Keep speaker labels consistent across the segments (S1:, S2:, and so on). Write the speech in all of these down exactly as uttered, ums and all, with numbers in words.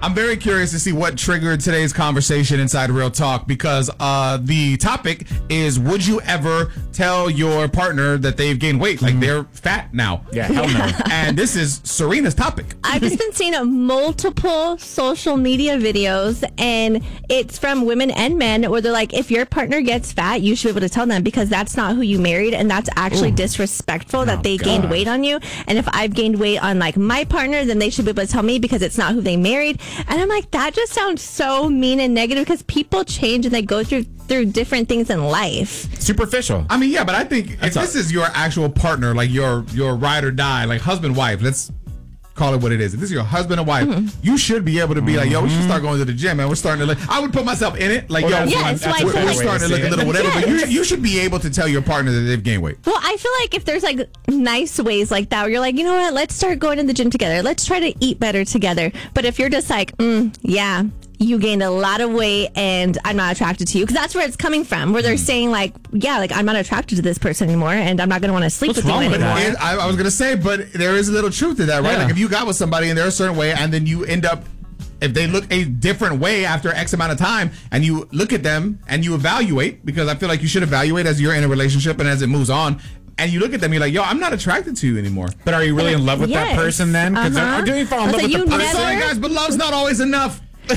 S1: I'm very curious to see what triggered today's conversation inside Real Talk, because uh, the topic is, would you ever tell your partner that they've gained weight? Like, they're fat now.
S2: Yeah, hell no.
S1: And this is Serena's topic.
S3: I've just been seeing a multiple social media videos, and it's from women and men, where they're like, if your partner gets fat, you should be able to tell them, because that's not who you married, and that's actually Ooh. disrespectful that oh, they God. gained weight on you. And if I've gained weight on, like, my partner, then they should be able to tell me, because it's not who they married. And I'm like, that just sounds so mean and negative, because people change and they go through through different things in life.
S2: Superficial.
S1: I mean, yeah, but I think That's if this a- is your actual partner, like your your ride or die, like husband, wife, let's call it what it is. If this is your husband and wife, mm-hmm. you should be able to be like, yo, we should start going to the gym, and we're starting to look. I would put myself in it. Like,
S3: well,
S1: yo,
S3: yes,
S1: that's we're, we're starting to look a little whatever, yes. but you, you should be able to tell your partner that they've gained weight.
S3: Well, I feel like if there's like nice ways like that, where you're like, you know what, let's start going to the gym together. Let's try to eat better together. But if you're just like, mm, yeah, you gained a lot of weight and I'm not attracted to you, because that's where it's coming from, where they're saying like, yeah, like I'm not attracted to this person anymore, and I'm not going to want to sleep
S1: What's
S3: with you
S1: with
S3: anymore.
S1: It, I, I was going to say, but there is a little truth to that, right? Yeah. Like if you got with somebody and they're a certain way, and then you end up, if they look a different way after X amount of time, and you look at them and you evaluate, because I feel like you should evaluate as you're in a relationship and as it moves on. And you look at them, you're like, yo, I'm not attracted to you anymore.
S2: But are you really in love with
S3: yes.
S2: that person then? Because
S3: uh-huh.
S2: do you fall in love
S3: so
S2: with the person?
S1: I'm sorry, guys, but love's not always enough.
S3: But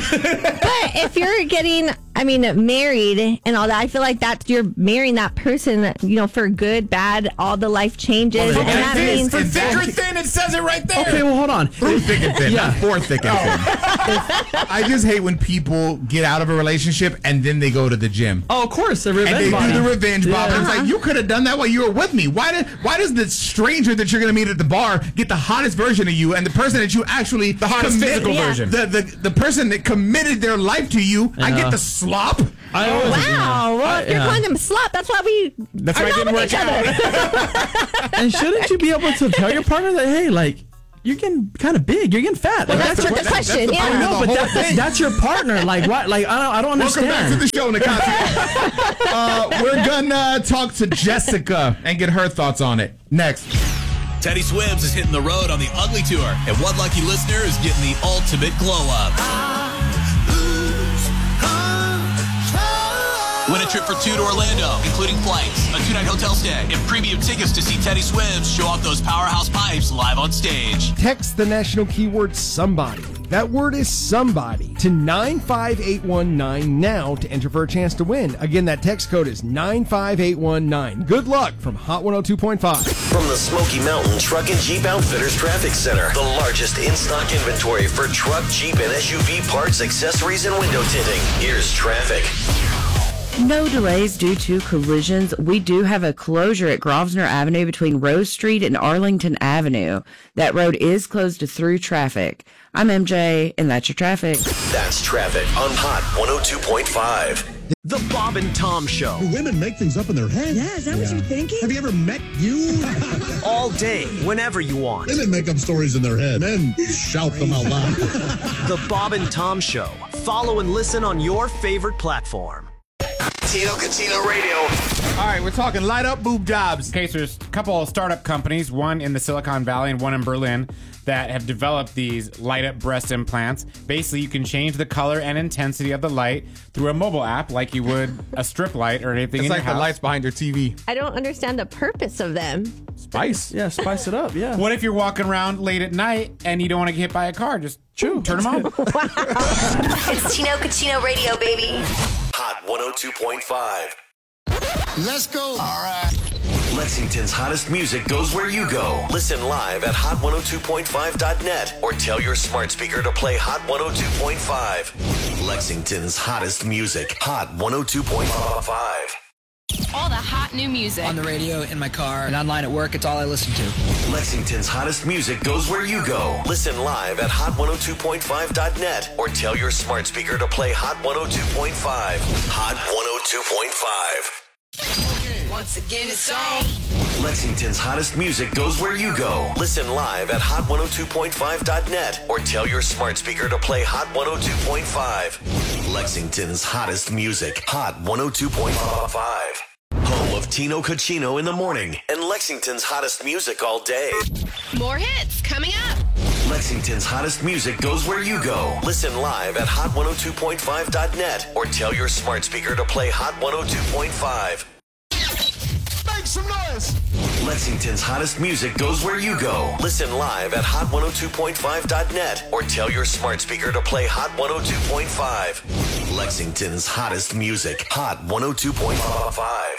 S3: if you're getting, I mean, married and all that, I feel like that you're marrying that person, you know, for good, bad, all the life changes.
S2: Well,
S3: and that
S2: is,
S3: means
S2: for thick or thin, it says it right there.
S4: Okay, well, hold on.
S1: Through thick and thin, yeah. not for thick and thin. I just hate when people get out of a relationship and then they go to the gym.
S4: Oh, of course, the revenge
S1: And they
S4: body.
S1: do the revenge bob.
S4: Yeah.
S1: And it's like, you could have done that while you were with me. Why did, why does the stranger that you're going to meet at the bar get the hottest version of you, and the person that you actually...
S2: The hottest
S1: commit,
S2: physical
S3: yeah.
S2: version.
S1: The, the, the person that committed their life to you,
S4: I
S1: I
S4: know.
S1: get the slop?
S4: I always,
S3: wow, well,
S4: I,
S3: if you're
S4: yeah.
S3: calling them slop, that's why we
S2: That's
S3: are
S2: why it
S3: not
S2: didn't
S3: with
S2: work
S3: each
S2: out.
S3: other.
S4: And shouldn't you be able to tell your partner that, hey, like, you're getting kind of big, you're getting fat.
S3: Well,
S4: Like,
S3: that's,
S4: your,
S3: the question,
S1: that's the
S3: yeah.
S4: I know, but
S1: the
S4: that,
S1: whole thing.
S4: that's your partner. Like, what? Like, I don't, I don't understand.
S1: Welcome back to the show, Nakasi. uh, we're gonna talk to Jessica and get her thoughts on it next.
S5: Teddy Swims is hitting the road on the Ugly Tour, and one lucky listener is getting the ultimate glow up. Win a trip for two to Orlando, including flights, a two-night hotel stay, and premium tickets to see Teddy Swims show off those powerhouse pipes live on stage.
S6: Text the national keyword SOMEBODY. That word is SOMEBODY to nine five eight one nine now to enter for a chance to win. Again, that text code is nine five eight one nine. Good luck from Hot one oh two point five.
S7: From the Smoky Mountain Truck and Jeep Outfitters Traffic Center, the largest in-stock inventory for truck, Jeep, and S U V parts, accessories, and window tinting. Here's traffic.
S8: No delays due to collisions. We do have a closure at Grosvenor Avenue between Rose Street and Arlington Avenue. That road is closed to through traffic. I'm M J, and that's your traffic.
S7: That's traffic on Hot one oh two point five. The Bob and Tom Show.
S9: Do women make things up in their head?
S10: Yeah, is that yeah. what you're thinking?
S9: Have you ever met you?
S7: All day, whenever you want.
S9: Women make up stories in their head. Men shout them out loud.
S7: The Bob and Tom Show. Follow and listen on your favorite platform. Tino Catino Radio.
S1: All right, we're talking light up boob jobs.
S2: Okay, so there's a couple of startup companies, one in the Silicon Valley and one in Berlin, that have developed these light up breast implants. Basically, you can change the color and intensity of the light through a mobile app like you would a strip light or anything
S1: It's
S2: in
S1: like
S2: your house.
S1: the lights behind your T V.
S3: I don't understand the purpose of them.
S1: Spice.
S4: Yeah, spice it up, yeah.
S2: What if you're walking around late at night and you don't want to get hit by a car? Just True. turn them on.
S10: It's Tino Catino Radio, baby.
S7: Hot one oh two point five.
S9: Let's go. All right.
S7: Lexington's hottest music goes where you go. Listen live at hot one oh two point five dot net or tell your smart speaker to play Hot one oh two point five. Lexington's hottest music. Hot one oh two point five.
S11: All the hot new music.
S12: On the radio, in my car, and online at work, it's all I listen to.
S7: Lexington's hottest music goes where you go. Listen live at hot one oh two point five dot net or tell your smart speaker to play Hot one oh two point five. Hot one oh two point five.
S11: Once again, it's on.
S7: Lexington's hottest music goes where you go. Listen live at hot one oh two point five dot net or tell your smart speaker to play Hot one oh two point five. Lexington's hottest music. Hot one oh two point five. Home of Tino Cucino in the morning and Lexington's hottest music all day.
S11: More hits coming up.
S7: Lexington Lexington's hottest music goes where you go. Listen live at hot one oh two point five dot net or tell your smart speaker to play Hot one oh two point five.
S9: Make some noise.
S7: Lexington's hottest music goes where you go. Listen live at hot one oh two point five dot net or tell your smart speaker to play Hot one oh two point five. Lexington's hottest music. Hot one oh two point five.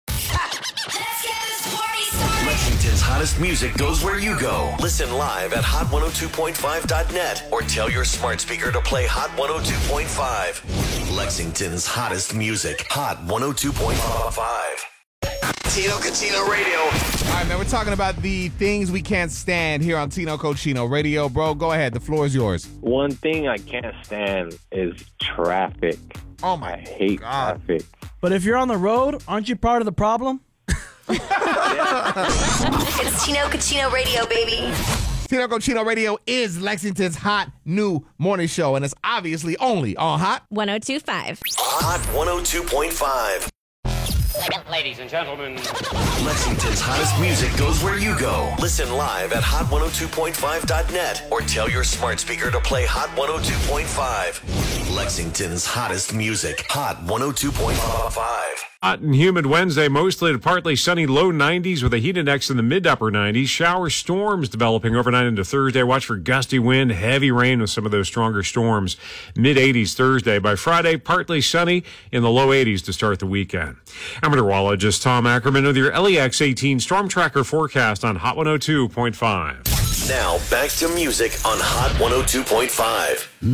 S7: Lexington's hottest music goes where you go. Listen live at hot one oh two point five dot net or tell your smart speaker to play Hot one oh two point five. Lexington's hottest music. Hot one oh two point five.
S13: Tino Cochino Radio.
S1: All right, man, we're talking about the things we can't stand here on Tino Cochino Radio. Bro, go ahead. The floor is yours.
S14: One thing I can't stand is traffic.
S1: Oh, my
S14: I hate
S1: God.
S14: traffic.
S4: But if you're on the road, aren't you part of the problem?
S10: It's Tino Cochino Radio, baby.
S1: Tino Cochino Radio is Lexington's hot new morning show, and it's obviously only on Hot
S3: one oh two point five.
S7: Hot one oh two point five.
S15: Ladies and gentlemen,
S7: Lexington's hottest music goes where you go. Listen live at hot one oh two point five dot net or tell your smart speaker to play Hot one oh two point five. Lexington's hottest music. Hot one oh two point five.
S16: Hot and humid Wednesday, mostly to partly sunny, low nineties with a heat index in the mid to upper nineties. Shower storms developing overnight into Thursday. Watch for gusty wind, heavy rain with some of those stronger storms. mid eighties Thursday. By Friday, partly sunny in the low eighties to start the weekend. I'm meteorologist Tom Ackerman with your L E X eighteen Storm Tracker forecast on Hot one oh two point five.
S7: Now back to music on Hot one oh two point five.